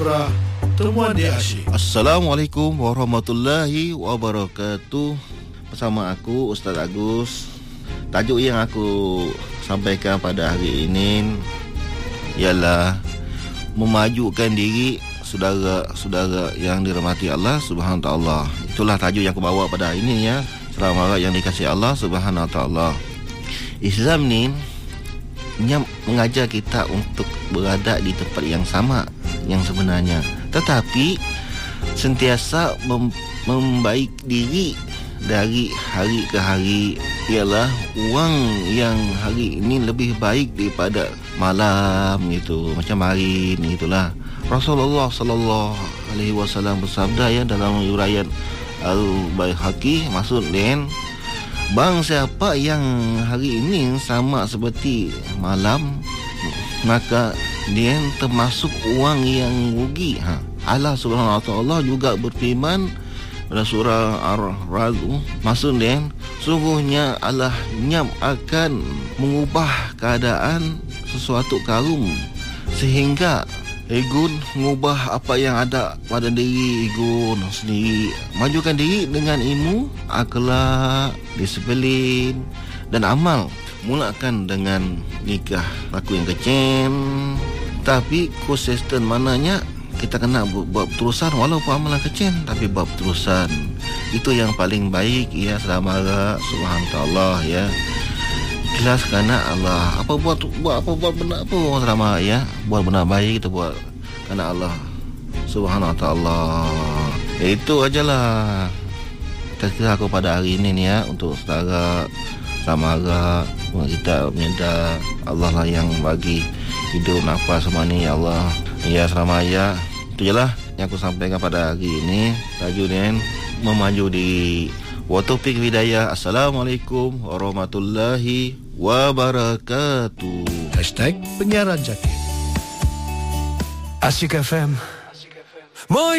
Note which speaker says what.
Speaker 1: Kibrah, temuan dia asyik.
Speaker 2: Assalamualaikum warahmatullahi wabarakatuh. Bersama aku Ustaz Agus. Tajuk yang aku sampaikan pada hari ini ialah memajukan diri saudara-saudara yang dirahmati Allah Subhanahu Wa Taala. Itulah tajuk yang aku bawa pada hari ini ya. Saudara yang dikasihi Allah Subhanahu Wa Taala. Islam ni mengajar kita untuk berada di tempat yang sama yang sebenarnya, tetapi sentiasa membaik diri dari hari ke hari. Ialah orang yang hari ini lebih baik daripada malam gitu, macam hari ni itulah. Rasulullah sallallahu alaihi wasallam bersabda ya dalam riwayat Al-Baihaqi, maksud dia, bang siapa yang hari ini sama seperti malam, maka dia termasuk orang yang rugi. Allah Subhanahu Wa Taala juga berfirman pada surah Ar-Ra'd, maksud dia, sungguhnya Allah nyam akan mengubah keadaan sesuatu kaum sehingga Egun mengubah apa yang ada pada diri Egun sendiri. Majukan diri dengan ilmu, akhlak, disiplin dan amal. Mulakan dengan nikah laku yang kecil, tapi konsisten, mananya kita kena buat terusan walaupun amalan kecil, tapi buat terusan. Itu yang paling baik ya, selama Subhanallah ya. Ikhlas kerana Allah. Apa buat benda apa selama ya, buat benda baik kita buat kerana Allah Subhanahu Wa Taala. Itu ajalah kata aku pada hari ini ni ya, untuk saudara samara kita minta Allah lah yang bagi hidup nafas semua ni ya Allah. Ya selama ya. Itu jelah yang aku sampaikan pada hari ini. Tajuknya memaju di Taufiq Hidayah. Assalamualaikum warahmatullahi wabarakatuh.
Speaker 1: #penyiaran Jakit. Asyik FM.